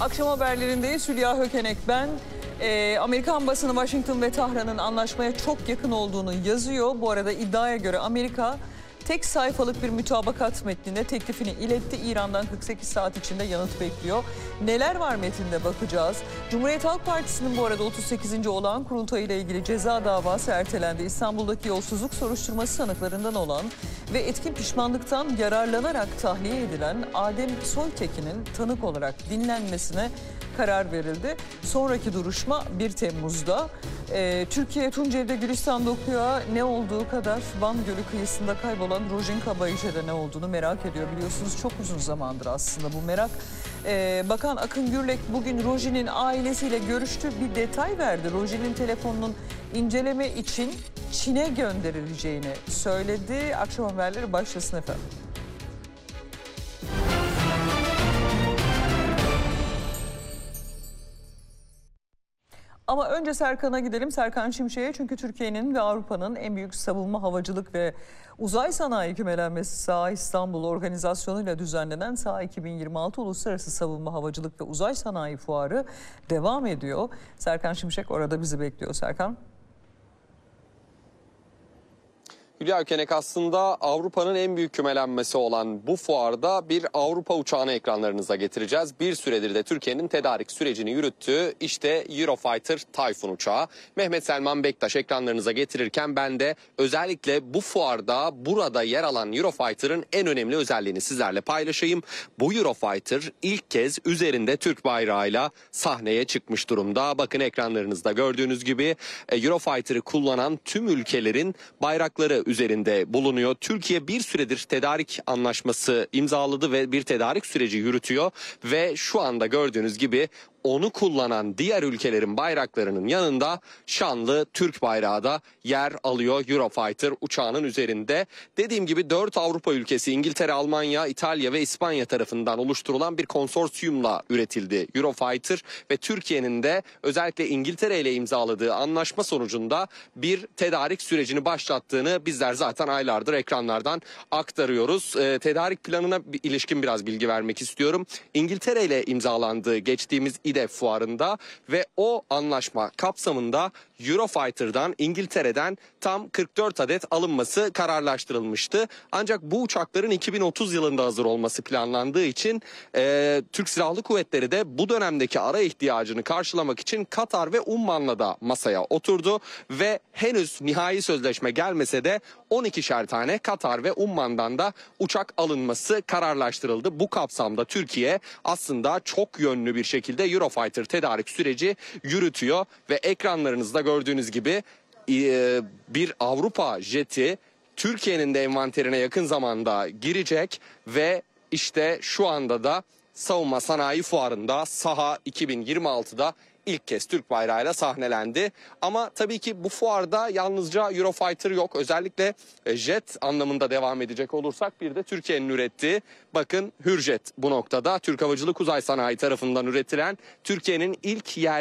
Akşam haberlerindeyiz. Hülya Hökenek ben. Amerikan basını Washington ve Tahran'ın anlaşmaya çok yakın olduğunu yazıyor. Bu arada iddiaya göre Amerika tek sayfalık bir mütabakat metninde teklifini iletti. İran'dan 48 saat içinde yanıt bekliyor. Neler var metinde bakacağız. Cumhuriyet Halk Partisi'nin bu arada 38. olağan kurultayı ile ilgili ceza davası ertelendi. İstanbul'daki yolsuzluk soruşturması sanıklarından olan ve etkin pişmanlıktan yararlanarak tahliye edilen Adem Soytekin'in tanık olarak dinlenmesine karar verildi. Sonraki duruşma 1 Temmuz'da. Türkiye Tunceli'de Gülistan'da okuyor. Ne olduğu kadar Van Gölü kıyısında kaybolan Rojin Kabayıcı'da ne olduğunu merak ediyor. Biliyorsunuz çok uzun zamandır aslında bu merak. Bakan Akın Gürlek bugün Rojin'in ailesiyle görüştü. Bir detay verdi. Rojin'in telefonunun inceleme için Çin'e gönderileceğini söyledi. Akşam haberleri başlasın efendim. Ama önce Serkan'a gidelim. Serkan Şimşek'e, çünkü Türkiye'nin ve Avrupa'nın en büyük savunma, havacılık ve uzay sanayi kümelenmesi SAHA İstanbul organizasyonuyla düzenlenen SAHA 2026 Uluslararası Savunma, Havacılık ve Uzay Sanayi Fuarı devam ediyor. Serkan Şimşek orada bizi bekliyor. Serkan. Hülya Hökenek, aslında Avrupa'nın en büyük kümelenmesi olan bu fuarda bir Avrupa uçağını ekranlarınıza getireceğiz. Bir süredir de Türkiye'nin tedarik sürecini yürüttüğü işte Eurofighter Typhoon uçağı. Mehmet Selman Bektaş ekranlarınıza getirirken ben de özellikle bu fuarda burada yer alan Eurofighter'ın en önemli özelliğini sizlerle paylaşayım. Bu Eurofighter ilk kez üzerinde Türk bayrağıyla sahneye çıkmış durumda. Bakın ekranlarınızda gördüğünüz gibi Eurofighter'ı kullanan tüm ülkelerin bayrakları üzerinde bulunuyor. Türkiye bir süredir tedarik anlaşması imzaladı ve bir tedarik süreci yürütüyor ve şu anda gördüğünüz gibi onu kullanan diğer ülkelerin bayraklarının yanında şanlı Türk bayrağı da yer alıyor Eurofighter uçağının üzerinde. Dediğim gibi 4 Avrupa ülkesi, İngiltere, Almanya, İtalya ve İspanya tarafından oluşturulan bir konsorsiyumla üretildi Eurofighter ve Türkiye'nin de özellikle İngiltere ile imzaladığı anlaşma sonucunda bir tedarik sürecini başlattığını bizler zaten aylardır ekranlardan aktarıyoruz. Tedarik planına ilişkin biraz bilgi vermek istiyorum. İngiltere ile imzalandığı geçtiğimiz İDEF fuarında ve o anlaşma kapsamında Eurofighter'dan İngiltere'den tam 44 adet alınması kararlaştırılmıştı. Ancak bu uçakların 2030 yılında hazır olması planlandığı için Türk Silahlı Kuvvetleri de bu dönemdeki ara ihtiyacını karşılamak için Katar ve Umman'la da masaya oturdu ve henüz nihai sözleşme gelmese de 12'şer tane Katar ve Umman'dan da uçak alınması kararlaştırıldı. Bu kapsamda Türkiye aslında çok yönlü bir şekilde Eurofighter tedarik süreci yürütüyor ve ekranlarınızda gördüğünüz gibi bir Avrupa jeti Türkiye'nin de envanterine yakın zamanda girecek ve işte şu anda da Savunma Sanayi Fuarı'nda SAHA 2026'da ilk kez Türk bayrağıyla sahnelendi. Ama tabii ki bu fuarda yalnızca Eurofighter yok. Özellikle jet anlamında devam edecek olursak bir de Türkiye'nin ürettiği, bakın Hürjet bu noktada Türk Havacılık Uzay Sanayi tarafından üretilen Türkiye'nin ilk yerli